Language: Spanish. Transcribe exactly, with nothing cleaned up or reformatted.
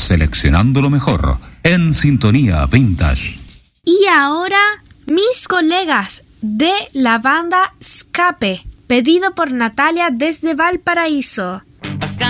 seleccionando lo mejor en Sintonía Vintage. Y ahora, mis colegas de la banda Escape, pedido por Natalia desde Valparaíso.